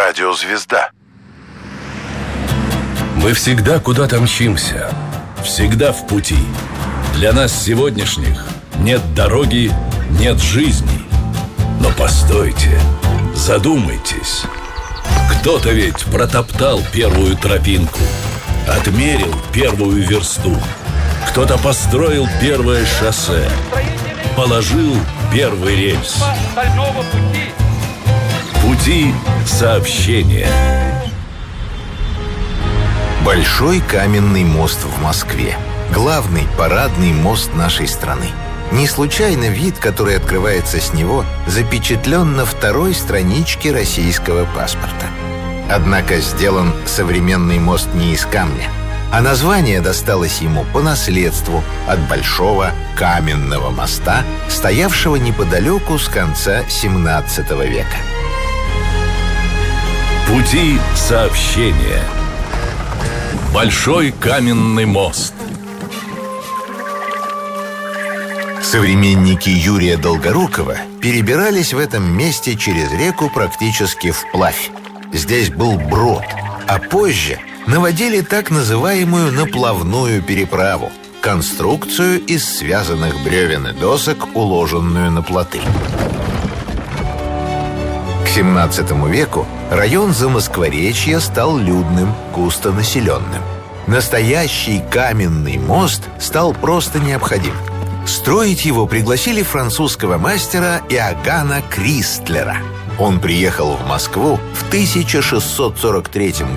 Радиозвезда. Мы всегда куда-то мчимся, всегда в пути. Для нас сегодняшних нет дороги, нет жизни. Но постойте, задумайтесь. Кто-то ведь протоптал первую тропинку, отмерил первую версту. Кто-то построил первое шоссе, положил первый рельс. Пути сообщения. Большой каменный мост в Москве. Главный парадный мост нашей страны. Не случайно вид, который открывается с него, запечатлен на второй страничке российского паспорта. Однако сделан современный мост не из камня, а название досталось ему по наследству от большого каменного моста, стоявшего неподалеку с конца XVII века. Пути сообщения. Большой каменный мост. Современники Юрия Долгорукова перебирались в этом месте через реку практически вплавь. Здесь был брод, а позже наводили так называемую наплавную переправу – конструкцию из связанных бревен и досок, уложенную на плоты. К XVII веку район Замоскворечья стал людным, густонаселенным. Настоящий каменный мост стал просто необходим. Строить его пригласили французского мастера Иоганна Кристлера. Он приехал в Москву в 1643 году